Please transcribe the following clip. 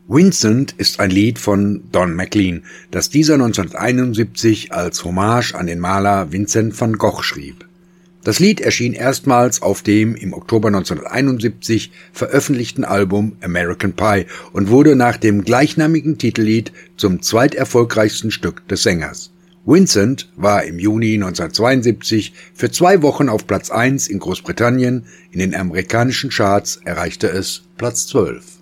Vincent ist ein Lied von Don McLean, das dieser 1971 als Hommage an den Maler Vincent van Gogh schrieb. Das Lied erschien erstmals auf dem im Oktober 1971 veröffentlichten Album American Pie und wurde nach dem gleichnamigen Titellied zum zweiterfolgreichsten Stück des Sängers. Vincent war im Juni 1972 für 2 Wochen auf Platz 1 in Großbritannien, in den amerikanischen Charts erreichte es Platz 12.